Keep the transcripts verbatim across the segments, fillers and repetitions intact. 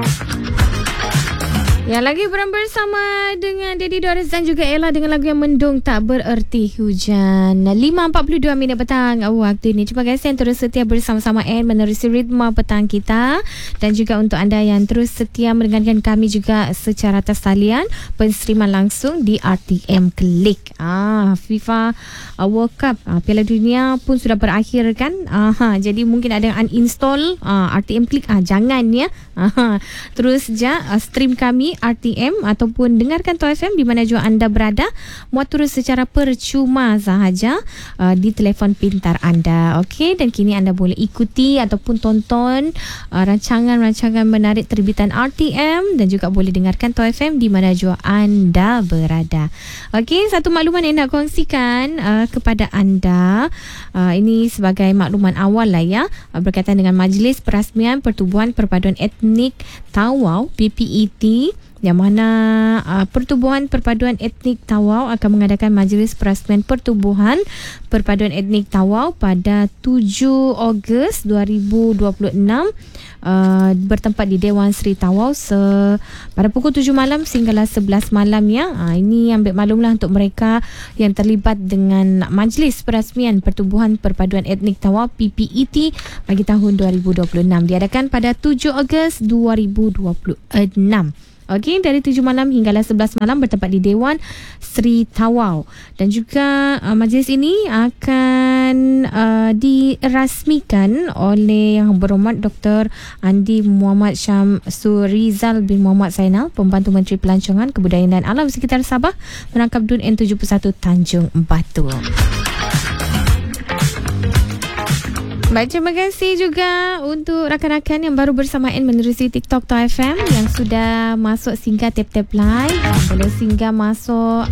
Ya, lagi bersama dengan Daddy Doris dan juga Ella dengan lagu yang mendung tak bererti hujan. lima empat puluh dua minit petang waktu ini. Terima kasih yang terus setia bersama-sama and menerusi ritma petang kita. Dan juga untuk anda yang terus setia mendengarkan kami juga secara tersalian penseriman langsung di R T M Klik. Ah, FIFA uh, World Cup uh, Piala Dunia pun sudah berakhir kan. Aha, jadi mungkin ada yang uninstall uh, R T M Klik. Ah, jangan ya. Aha, terus saja uh, stream kami R T M ataupun dengarkan Toh F M di mana jua anda berada, muat turun secara percuma sahaja uh, di telefon pintar anda. Okey, dan kini anda boleh ikuti ataupun tonton uh, rancangan-rancangan menarik terbitan R T M dan juga boleh dengarkan Toh F M di mana jua anda berada. Okey, satu makluman yang nak kongsikan uh, kepada anda. Uh, ini sebagai makluman awal lah ya, uh, berkaitan dengan Majlis Perasmian Pertubuhan Perpaduan Etnik Tawau P P E T, yang mana uh, Pertubuhan Perpaduan Etnik Tawau akan mengadakan Majlis Perasmian Pertubuhan Perpaduan Etnik Tawau pada tujuh Ogos dua ribu dua puluh enam uh, bertempat di Dewan Seri Tawau se- pada pukul tujuh malam sehinggalah sebelas malam ya. Uh, ini ambil maklumlah untuk mereka yang terlibat dengan Majlis Perasmian Pertubuhan Perpaduan Etnik Tawau P P E T bagi tahun dua ribu dua puluh enam diadakan pada tujuh Ogos dua ribu dua puluh enam. Okey, dari tujuh malam hinggalah sebelas malam bertempat di Dewan Seri Tawau. Dan juga uh, majlis ini akan uh, dirasmikan oleh Yang Berhormat Doktor Andi Muhammad Syamsurizal bin Muhammad Zainal, Pembantu Menteri Pelancongan, Kebudayaan dan Alam Sekitar Sabah, Merangkap D U N N tujuh puluh satu Tanjung Batu. Baik, terima kasih juga untuk rakan-rakan yang baru bersamaan menerusi TikTok Toh F M yang sudah masuk singgah tap-tap live. Boleh singgah masuk,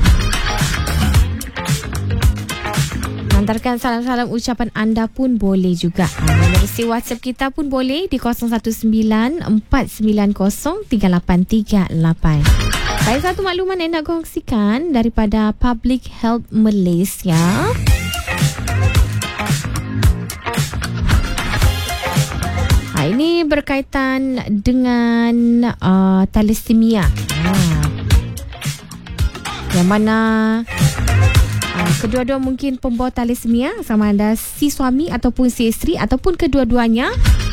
hantarkan salam-salam ucapan anda pun boleh juga. Menerusi WhatsApp kita pun boleh di kosong satu sembilan empat sembilan kosong tiga lapan tiga lapan. Baik, satu makluman yang nak kongsikan daripada Public Health Malaysia. Ini berkaitan dengan uh, thalassemia. Ha. Yang mana uh, kedua-dua mungkin pembawa thalassemia, sama ada si suami ataupun si isteri ataupun kedua-duanya.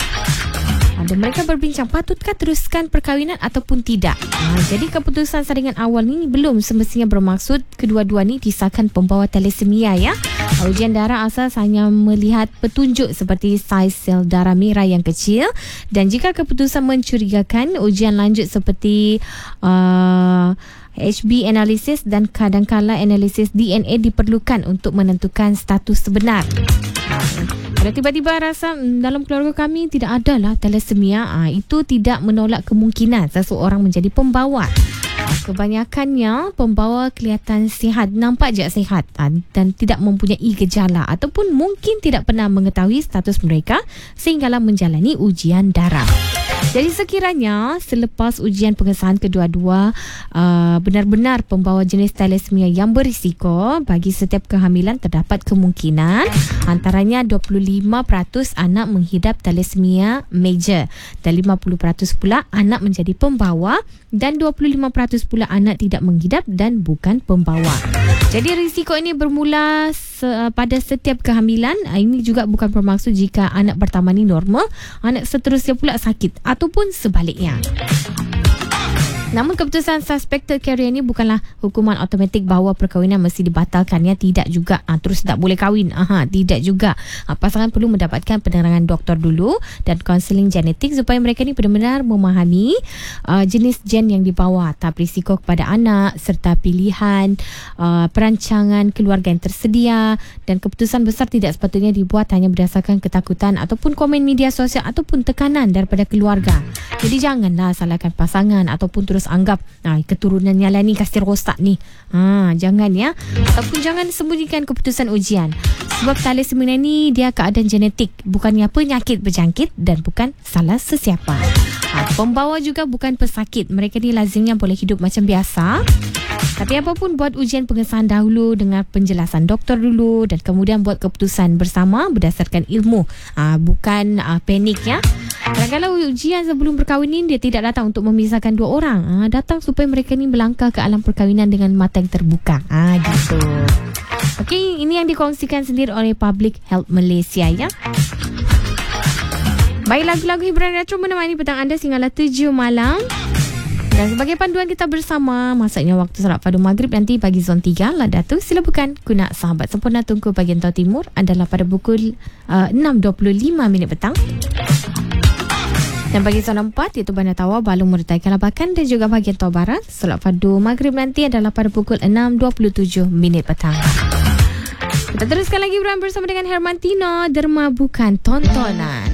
Ada mereka berbincang patutkah teruskan perkahwinan ataupun tidak. Ha, jadi keputusan saringan awal ni belum semestinya bermaksud kedua-dua ni disahkan pembawa thalassemia ya. Ujian darah asas hanya melihat petunjuk seperti saiz sel darah merah yang kecil, dan jika keputusan mencurigakan, ujian lanjut seperti uh, H B analisis dan kadangkala analisis D N A diperlukan untuk menentukan status sebenar. Kalau tiba-tiba rasa dalam keluarga kami tidak ada lah thalassemia, ah, itu tidak menolak kemungkinan seseorang menjadi pembawa. Ah, kebanyakannya pembawa kelihatan sihat, nampak je sihat ah, dan tidak mempunyai gejala ataupun mungkin tidak pernah mengetahui status mereka sehinggalah menjalani ujian darah. Jadi sekiranya selepas ujian pengesahan kedua-dua uh, benar-benar pembawa jenis thalassemia yang berisiko, bagi setiap kehamilan terdapat kemungkinan antaranya dua puluh lima peratus anak menghidap thalassemia major dan lima puluh peratus pula anak menjadi pembawa dan dua puluh lima peratus pula anak tidak menghidap dan bukan pembawa. Jadi risiko ini bermula se- pada setiap kehamilan. Ini juga bukan bermaksud jika anak pertama ni normal, anak seterusnya pula sakit ataupun sebaliknya. Namun keputusan suspected carrier ini bukanlah hukuman automatik bahawa perkahwinan mesti dibatalkan ya, tidak juga. Ha, terus tak boleh kahwin. Aha, tidak juga. Ha, pasangan perlu mendapatkan penerangan doktor dulu dan kaunseling genetik supaya mereka ni benar-benar memahami uh, jenis gen yang dibawa, tahap risiko kepada anak serta pilihan uh, perancangan keluarga yang tersedia, dan keputusan besar tidak sepatutnya dibuat hanya berdasarkan ketakutan ataupun komen media sosial ataupun tekanan daripada keluarga. Jadi janganlah salahkan pasangan ataupun terus anggap nah, keturunannya lah ni kasih rosak ni. Ha, jangan ya. Ataupun jangan sembunyikan keputusan ujian. Sebab thalassemia ni dia keadaan genetik, bukannya penyakit berjangkit dan bukan salah sesiapa. Ha, pembawa juga bukan pesakit. Mereka ni lazimnya boleh hidup macam biasa. Tapi apapun, buat ujian pengesahan dahulu dengan penjelasan doktor dulu dan kemudian buat keputusan bersama berdasarkan ilmu. Aa, bukan aa, panik ya. Kadang-kadang ujian sebelum berkahwin ni dia tidak datang untuk memisahkan dua orang. Aa, datang supaya mereka ni melangkah ke alam perkahwinan dengan mata yang terbuka. Ah, gitu. Okey, ini yang dikongsikan sendiri oleh Public Health Malaysia ya. Baik, lagu-lagu hiburan retro menemani petang anda sehinggalah tujuh malam. Dan sebagai panduan kita bersama, masaknya waktu solat fardu maghrib nanti pagi zon tiga lah Datuk. Sila bukan guna sahabat sempurna Tunku bahagian Tau Timur adalah pada pukul uh, enam dua puluh lima minit petang. Dan bagi zon empat iaitu Bandar Tawa, Balung, Murtai, Kalabakan dan juga bahagian Tau Barat, solat fardu maghrib nanti adalah pada pukul enam dua puluh tujuh minit petang. Kita teruskan lagi bersama dengan Herman Tino, Derma Bukan Tontonan.